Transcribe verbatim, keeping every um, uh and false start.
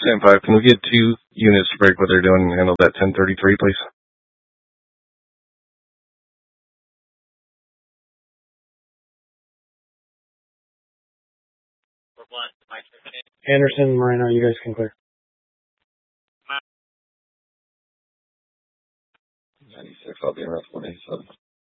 ten five, can we get two units to break what they're doing and handle that ten thirty-three, please? Anderson, Moreno, you guys can clear. ninety-six, I'll be around one eighty-seven.